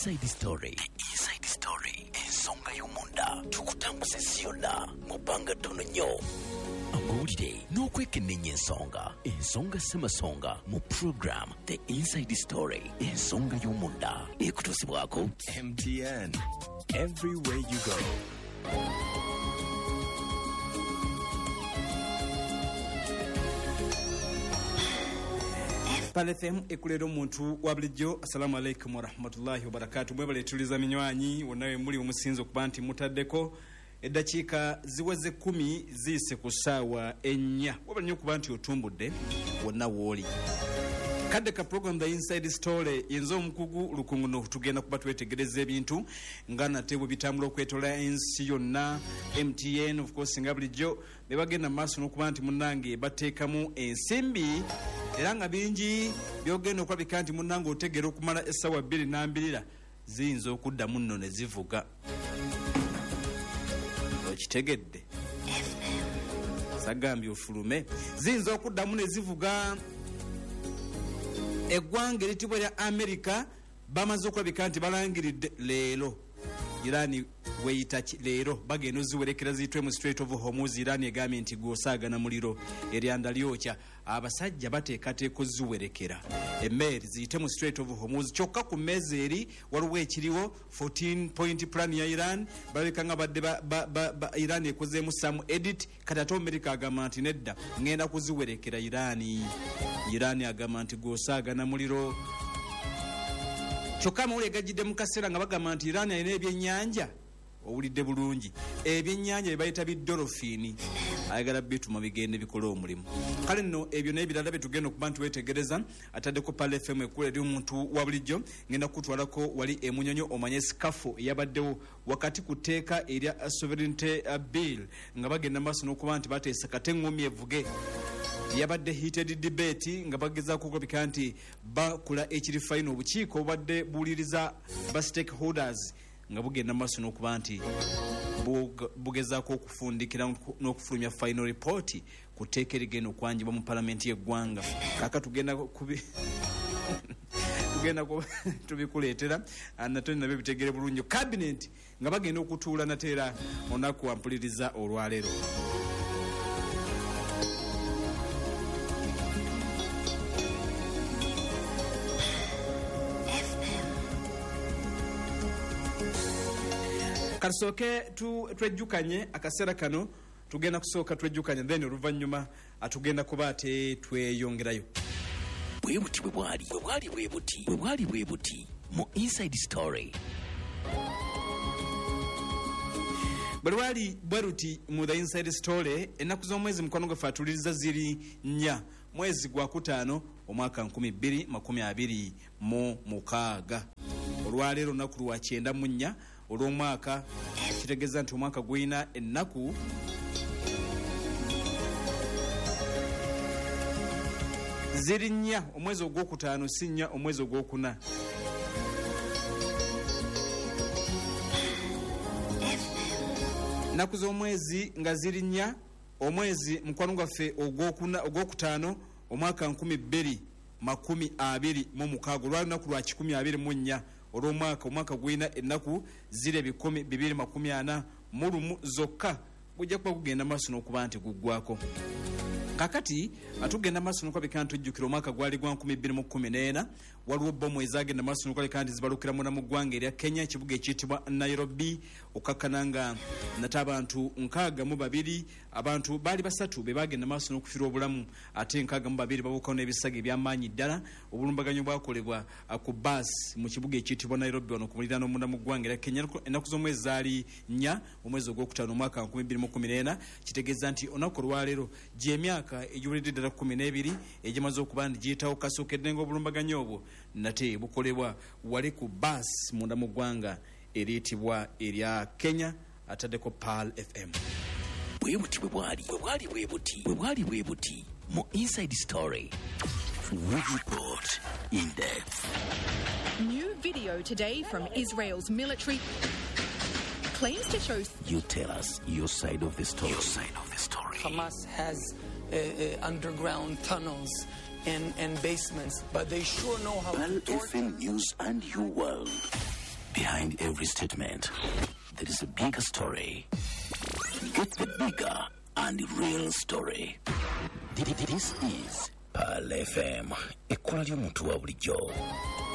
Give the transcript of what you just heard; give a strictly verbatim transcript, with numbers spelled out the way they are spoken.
Inside Story. Inside Story. Ensonga y'omunda. Tukutambuza siyonna mu bbanga ttono nnyo. Amawulire n'okwekenneenya ensonga. Ensonga ssemasonga mu program The Inside Story. Ensonga y'omunda. Ekutuusibwako M T N. Everywhere you go. Pal F M ekulero omuntu wa bulijjo. Assalamu alaikum warahmatullahi wabarakatuh. Mwebale tuliza minywanyi wonawe muli omusinzo kuba nti mutaddeko eddakiika ziweze kumi ziise ku ssaawa ennya. Wabala nnyo kuba nti otumbudde wonna wooli. Kadde ka program The Inside Story yenzo omukugu lukunguno tugenda kuba twetegereza ebintu nga nate bwe bitambula okwetola ensi yonna. M T N of course nga bulijjo be bagenda maaso n'okuba nti munnange bateekamu ensimbi era nga bingi byogenda okulabika nti munnange otegera okumala essaawa bbiri n'ambirira ziyinza okuddamu nno ne zivuga. Okitegedde sagambye ofulume ziyinza okuddamu ne zivuga. Eggwanga eritibwa lya America bamaze okulabika nti balangiridde leero Irani weyita leero bagenda oziwerekera ziyitwe mu Strait of Hormuz. Irani egambye nti gwosaagana muliro eryanda lyokya. Abasajja bateekateeka oziwerekera emmeeri ziyite mu Strait of Hormuz. Kyokka ku mmeezi eri waliwo ekiriwo fourteen point plan ya Iran. Balabika nga badde ba, ba, ba, ba, Iran ekozeemu some edit. Kati ate America agamba nti nedda ngenda kuziwerekera Irani. Irani agamba nti gwosaagana muliro. Kyokka amawulire gajjidde mu kaseera nga bagamba nti Iran alina ebyennyanja. Owulidde bulungi ebyennyanja bye bayita bidolofini ayagala bituma bigende bikola omulimu. Kale nno ebyo n'ebirala bye tugenda okuba nti weetegereza ataddeko Pal F M ekkula eri omuntu wa bulijjo. Ngenda kutwalako wali emunyonyo omanye sikafu eyabaddewo wakati ku tteeka erya sovereignty bill nga bagenda maaso n'okuba nti bateesa kate eŋŋumi evuge. Yabadde heated debate nga bagezaako okulabika nti bakula ekiri fine obukiiko obadde buwuliriza ba stakeholders nga bugenda maaso n'okuba nti bugezaako okufundikira n'okufulumya final report ku tteeka erigenda okwanjibwa mu palamenti y'eggwanga. Kaka tugenda kubi tugenda tubikuleetera natoni nabyo bitegere bulungi. Cabinet nga bagenda okutuula nateera onaku wampuliriza olwaleero. Kasooke tu twejjukanye akaseera kano tugenda kusooka twejjukanye then oluvannyuma atugenda kuba ate tweyongerayo. bwe buti bwe bwali bwe bwali bwe buti bwe bwali bwe buti mu Inside Story. Bwe bwali bwe ruti mu The Inside Story ennaku z'omwezi mukwano gwaffe atuliriza ziri nnya mwezi gwa kutaano omwaka nkumi bbiri makumi abiri mu mukaaga. Olwaleero olunaku lwa kyenda mu nnya olw'omwaka kitegeeza nti omwaka gulina ennaku ziri nnya omwezi ogwokutaano si nnya omwezi ogwokuna. Nnaku z'omwezi nga ziri nnya omwezi mukwano gwaffe ogwokuna ogwokutaano omwaka nkumi bbiri makumi abiri mu mukaaga olwali lunaku lwa kikumi abiri mu nnya olw'omwaka omwaka gulina ennaku ziri ebikumi bibiri makumi ana mu lumu zokka. Gujja kuba gugenda maaso n'okuba nti guggwako. Kakati atugenda maaso n'okulabika nti tujjukira omwaka gwali gwa nkumi bbiri mu kkumi n'ena waliwo bbomu ezagenda maaso n'okulabika nti zibalukira munda mu ggwanga erya Kenya ekibuga ekiyitibwa Nairobi okakkana nga nate abantu nkaaga mu babiri abantu baali basatu be bagenda maaso n'okufiirwa obulamu ate nkaaga mu babiri babuukawo n'ebisago ebyamaanyi ddala. Obulumbaganyo bwakolebwa ku baasi mu kibuga ekiyitibwa Nairobi wano ku muliraano munda mu ggwanga erya Kenya. Ennaku z'omwezi zaali nnya omwezi ogwokutaano omwaka nkumi bbiri mu kkumi n'ena kitegeeza nti olunaku olwaleero gy'emyaka egiwulidde ddala kkumi n'ebiri egimaze okuba nti giyitawo kasookedde ng'obulumbaganyo obwo nate bukolebwa wali ku baasi munda mu ggwanga eriyitibwa erya Kenya ataddeko Pal F M. bwe buti bwe bwali bwe bwali bwe buti bwe bwali bwe buti mu Inside Story. We report in depth. New video today from Israel's military claims to show. You tell us your side of the story. Your side of the story. Hamas has uh, uh, underground tunnels and, and basements, but they sure know how Pal to torture. F M News and Your World. Behind every statement, there is a bigger story. Get the bigger and real story. This is Pearl F M, equality omuntu wa bulijjo.